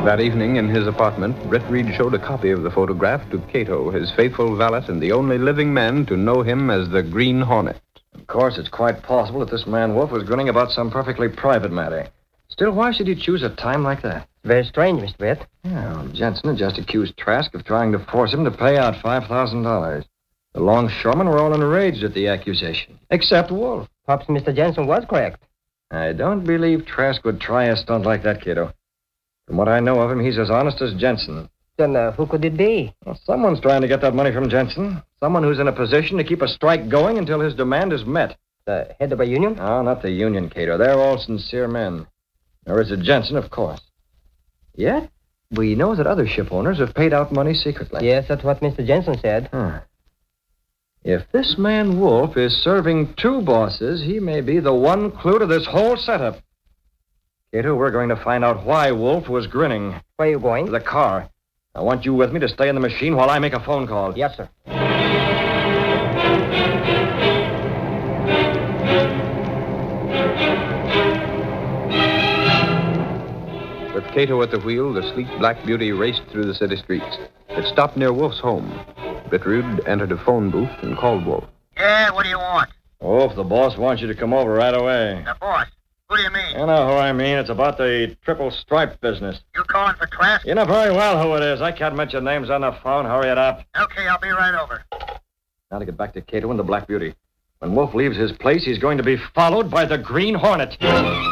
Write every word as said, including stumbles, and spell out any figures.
That evening in his apartment, Brett Reed showed a copy of the photograph to Cato, his faithful valet and the only living man to know him as the Green Hornet. Of course, it's quite possible that this man Wolf was grinning about some perfectly private matter. Still, why should he choose a time like that? Very strange, Mister Brett. Yeah, well, Jensen had just accused Trask of trying to force him to pay out five thousand dollars. The longshoremen were all enraged at the accusation, except Wolf. Perhaps Mister Jensen was correct. I don't believe Trask would try a stunt like that, Cato. From what I know of him, he's as honest as Jensen. Then uh, who could it be? Well, someone's trying to get that money from Jensen. Someone who's in a position to keep a strike going until his demand is met. The head of a union? No, not the union, Cato. They're all sincere men. Nor is it Jensen, of course. Yet, we know that other ship owners have paid out money secretly. Yes, that's what Mister Jensen said. Huh. If this man Wolf is serving two bosses, he may be the one clue to this whole setup. Cato, we're going to find out why Wolf was grinning. Where are you going? To the car. I want you with me to stay in the machine while I make a phone call. Yes, sir. With Cato at the wheel, the sleek black beauty raced through the city streets. It stopped near Wolf's home. Bitrude entered a phone booth and called Wolf. Yeah, what do you want? Wolf, the boss wants you to come over right away. The boss? Who do you mean? You know who I mean. It's about the triple stripe business. You calling for Trask? You know very well who it is. I can't mention names on the phone. Hurry it up. Okay, I'll be right over. Now to get back to Cato and the Black Beauty. When Wolf leaves his place, he's going to be followed by the Green Hornet.